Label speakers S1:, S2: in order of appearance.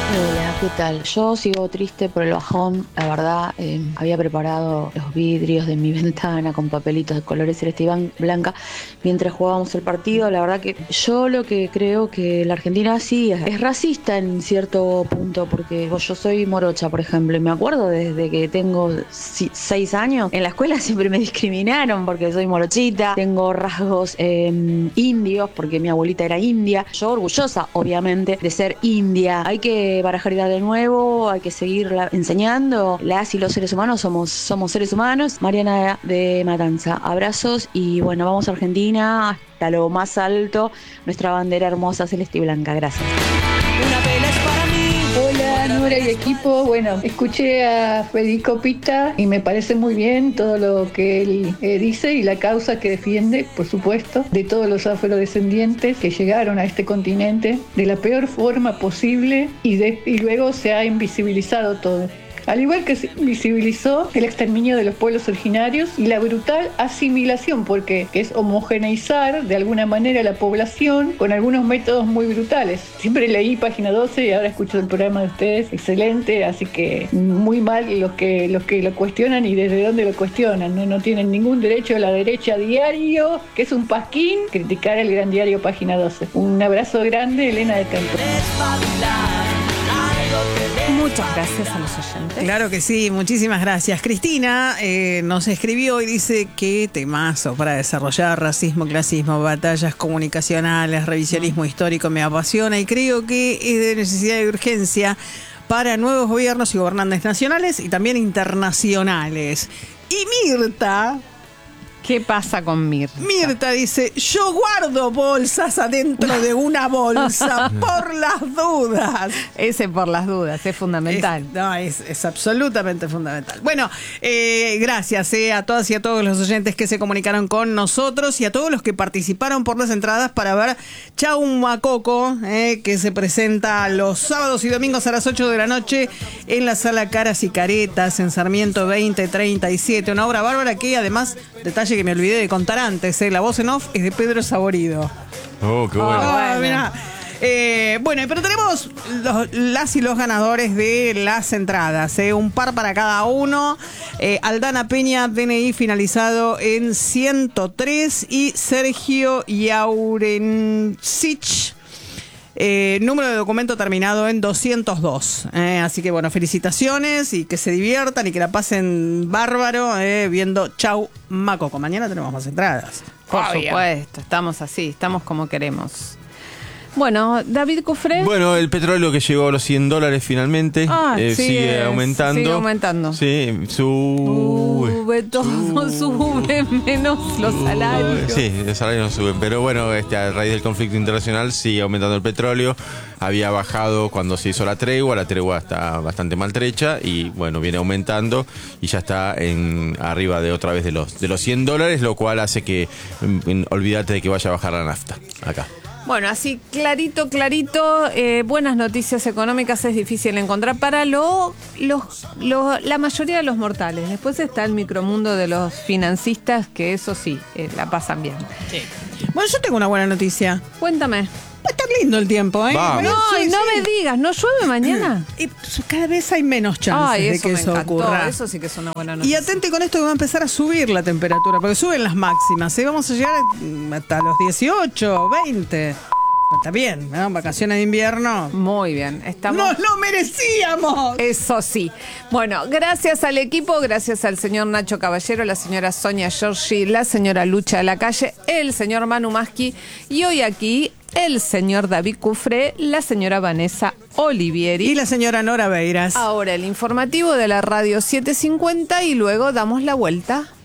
S1: Hola, ¿qué tal? Yo sigo triste por el bajón, la verdad. Había preparado los vidrios de mi ventana con papelitos de colores celeste y blanca mientras jugábamos el partido. La verdad que yo lo que creo que la Argentina sí es racista en cierto punto, porque yo soy morocha, por ejemplo, y me acuerdo desde que tengo 6 años, en la escuela siempre me discriminaron porque soy morochita, tengo rasgos indios porque mi abuelita era india. Yo orgullosa, obviamente, de ser india. Hay que barajar ideas de nuevo, hay que seguir enseñando. Las y los seres humanos somos seres humanos. Mariana de Matanza, abrazos y bueno, vamos a Argentina hasta lo más alto, nuestra bandera hermosa celeste y blanca. Gracias.
S2: Una vela es para mí.
S3: Hola Nora y equipo, bueno, escuché a Federico Pita y me parece muy bien todo lo que él dice y la causa que defiende, por supuesto, de todos los afrodescendientes que llegaron a este continente de la peor forma posible y luego se ha invisibilizado todo. Al igual que se visibilizó el exterminio de los pueblos originarios y la brutal asimilación, porque es homogeneizar de alguna manera la población con algunos métodos muy brutales. Siempre leí Página 12 y ahora escucho el programa de ustedes, excelente, así que muy mal los que lo cuestionan y desde dónde lo cuestionan. No tienen ningún derecho a la derecha diario, que es un pasquín, criticar el gran diario Página 12. Un abrazo grande, Elena de Tempo.
S4: Muchas gracias a los oyentes.
S5: Claro que sí, muchísimas gracias. Cristina nos escribió y dice que temazo para desarrollar racismo, clasismo, batallas comunicacionales, revisionismo histórico me apasiona y creo que es de necesidad y urgencia para nuevos gobiernos y gobernantes nacionales y también internacionales. Y Mirta...
S4: ¿Qué pasa con Mirta?
S5: Mirta dice, yo guardo bolsas adentro de una bolsa por las dudas.
S4: Ese por las dudas, es fundamental.
S5: Es absolutamente fundamental. Bueno, gracias a todas y a todos los oyentes que se comunicaron con nosotros y a todos los que participaron por las entradas para ver Chau Macoco, que se presenta los sábados y domingos a las 8 de la noche en la Sala Caras y Caretas en Sarmiento 2037. Una obra bárbara que además, detalle que me olvidé de contar antes, la voz en off es de Pedro Saborido.
S6: Oh, qué bueno.
S5: Mirá. Bueno, pero tenemos las y los ganadores de las entradas, un par para cada uno. Aldana Peña, DNI finalizado en 103 y Sergio Yaurencich, número de documento terminado en 202. Así que bueno, felicitaciones y que se diviertan y que la pasen bárbaro viendo Chau Macoco. Mañana tenemos más entradas.
S4: Por supuesto, estamos así, estamos como queremos. Bueno, David Cufré.
S6: Bueno, el petróleo que llegó a los $100 finalmente sigue aumentando.
S4: Sigue aumentando.
S6: Sí, sube
S4: todo, sube menos los salarios.
S6: Sí, los salarios no suben, pero bueno, a raíz del conflicto internacional sigue aumentando el petróleo. Había bajado cuando se hizo la tregua está bastante maltrecha y bueno, viene aumentando y ya está arriba de otra vez de los $100, lo cual hace que olvídate de que vaya a bajar la nafta acá.
S4: Bueno, así clarito, buenas noticias económicas es difícil encontrar para la mayoría de los mortales. Después está el micromundo de los financistas, que eso sí, la pasan bien.
S5: Sí. Bueno, yo tengo una buena noticia.
S4: Cuéntame.
S5: Va a estar lindo el tiempo, ¿eh?
S4: No me digas, ¿no llueve mañana?
S5: Cada vez hay menos chances de que eso ocurra.
S4: Eso sí que es una buena noticia.
S5: Y atente con esto que va a empezar a subir la temperatura, porque suben las máximas, Vamos a llegar hasta los 18, 20. Está bien, ¿no? Vacaciones de invierno.
S4: Muy bien.
S5: ¡Nos lo merecíamos!
S4: Eso sí. Bueno, gracias al equipo, gracias al señor Nacho Caballero, la señora Sonia Giorgi, la señora Lucha de la Calle, el señor Manu Maschi y hoy aquí el señor David Cufré, la señora Vanessa Olivieri
S5: y la señora Nora Beiras.
S4: Ahora el informativo de la Radio 750 y luego damos la vuelta.